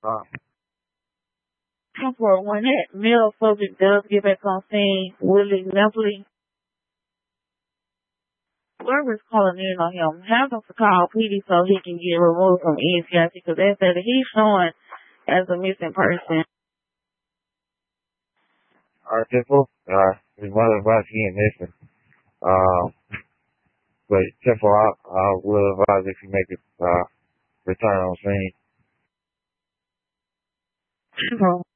Uh, For when that male subject does get back on scene, willy-nilly, whoever's calling in on him, have them to call PD so he can get removed from ECIC because they said that he's showing as a missing person. our temple, his mother advised he ain't missing. But temple, I will advise if you make it, return on scene.